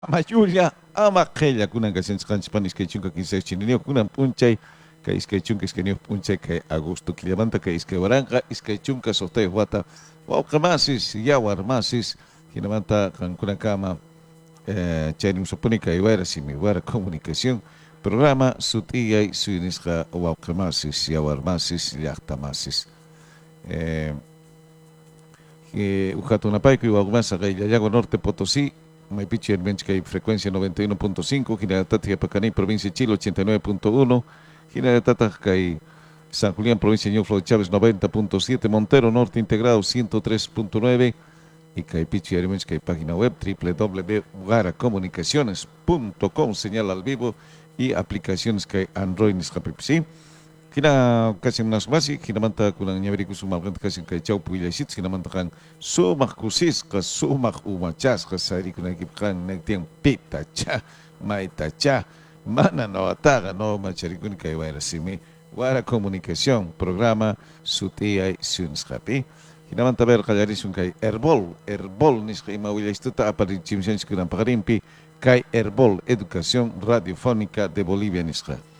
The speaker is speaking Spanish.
Mayulla amakella kunan kasenchkan Spanish kay chunka kinsa chinio kunan punchay kay iskay chunka iskenio punchay kay agosto killamanta kay iskay waranqa iskay chunka sotay wata wauqamasis yawarmasis kinamanta kan kunan kama chaynin supone kay wara simi wara comunicación programa sutiyay suinisqa wauqamasis yawarmasis llaqtamasis eh, Ujatunapayco y Guaguasa, Yayago Norte Potosí, Maipichi, Benchkay, frecuencia 91.5, Ginatati, Pacaní, provincia de Chile 89.1, Ginatati, San Julián, provincia de Ñuflo de Chávez 90.7, Montero Norte Integrado 103.9 y Caipichi, Benchkay, página web www.ugaracomunicaciones.com, señal al vivo y aplicaciones que Android Niscapipsi. Kina kasi nas masi kina manta kunang nyabiri ku sumal kasi kay chau puila sit kina manta kan sumak kusis ka sumak umachas ka sari kunang kipkan nagtiang pita cha mai ta cha mana no ataga no machari kun kay wala simi wala komunikasyon programa suti ay sunskapi kina manta ber kajarisun kay Herbol nis kay mawila istuta apari chimsen kunang pakarimpi kay Herbol Educación Radiofónica de Bolivia nisqa